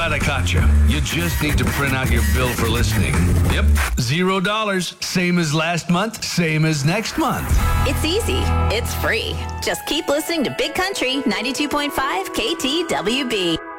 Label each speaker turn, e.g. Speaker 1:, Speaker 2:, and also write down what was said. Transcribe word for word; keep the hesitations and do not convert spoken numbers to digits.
Speaker 1: glad I caught you. You just need to print out your bill for listening. Yep, zero dollars. Same as last month, same as next month.
Speaker 2: It's easy. It's free. Just keep listening to Big Country ninety-two point five K T W B.